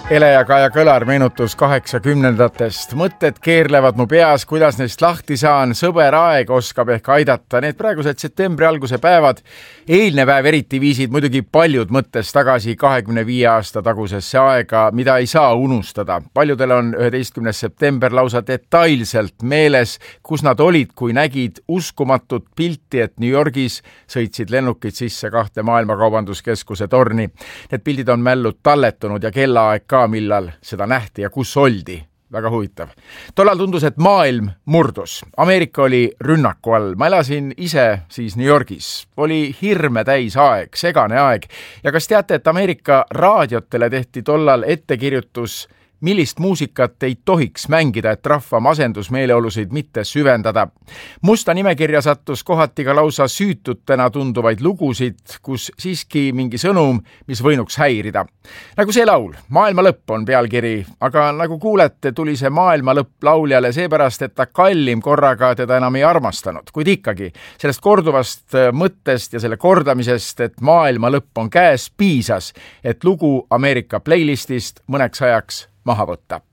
Ele ja Kaja Kõlar meenutus 80-ndatest. Mõtted keerlevad mu peas, kuidas neist lahti saan. Sõber aeg oskab ehk aidata. Need praegused septembri alguse päevad, eilne päev eriti viisid muidugi paljud mõttes tagasi 25 aasta tagusesse aega, mida ei saa unustada. Paljudel on 11. september lausa detailselt meeles, kus nad olid, kui nägid uskumatut pilti, et New Yorgis sõitsid lennukid sisse 2 maailmakaubanduskeskuse torni. Need pildid on mällu talletunud ja kellaaeg ka, millal seda nähti ja kus oldi. Väga huvitav. Tollal tundus, et maailm murdus. Ameerika oli rünnaku all. Ma elasin ise siis New Yorgis. Oli hirme täis aeg, segane aeg. Ja kas teate, et Ameerika raadiotele tehti tollal ettekirjutus, millist muusikat ei tohiks mängida, et rahva masendusmeeleolusid mitte süvendada. Musta nimekirja sattus kohati ka lausa süütutena tunduvaid lugusid, kus siiski mingi sõnum, mis võinuks häirida. Nagu see laul, Maailma lõpp on pealkiri, aga nagu kuulete, tuli see Maailma lõpp lauljale seepärast, et ta kallim korraga teda enam ei armastanud. Kuid ikkagi, sellest korduvast mõttest ja selle kordamisest, et maailma lõpp on käes, piisas, et lugu Ameerika playlistist mõneks ajaks maha võtta.